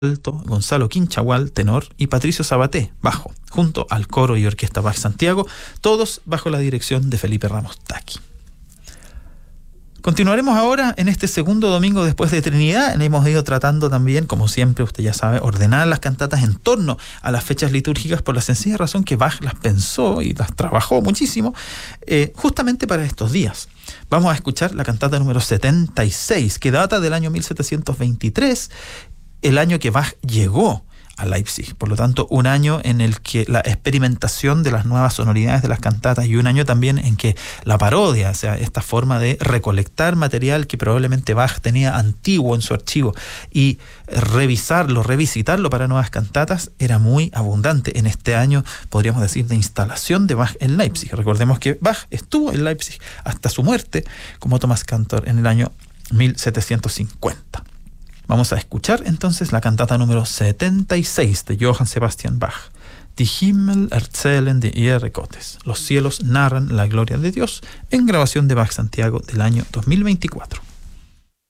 alto, Gonzalo Quinchagual, tenor, y Patricio Sabaté, bajo, junto al coro y orquesta Bach Santiago, todos bajo la dirección de Felipe Ramos Taqui. Continuaremos ahora en este segundo domingo después de Trinidad. Hemos ido tratando también, como siempre, usted ya sabe, ordenar las cantatas en torno a las fechas litúrgicas por la sencilla razón que Bach las pensó y las trabajó muchísimo justamente para estos días. Vamos a escuchar la cantata número 76, que data del año 1723, el año que Bach llegó a Leipzig. Por lo tanto, un año en el que la experimentación de las nuevas sonoridades de las cantatas, y un año también en que la parodia, o sea, esta forma de recolectar material que probablemente Bach tenía antiguo en su archivo y revisarlo, revisitarlo para nuevas cantatas, era muy abundante en este año, podríamos decir, de instalación de Bach en Leipzig. Recordemos que Bach estuvo en Leipzig hasta su muerte como Thomas Cantor en el año 1750. Vamos a escuchar entonces la cantata número 76 de Johann Sebastian Bach, Die Himmel erzählen die Ehre Gottes, los cielos narran la gloria de Dios, en grabación de Bach Santiago del año 2024.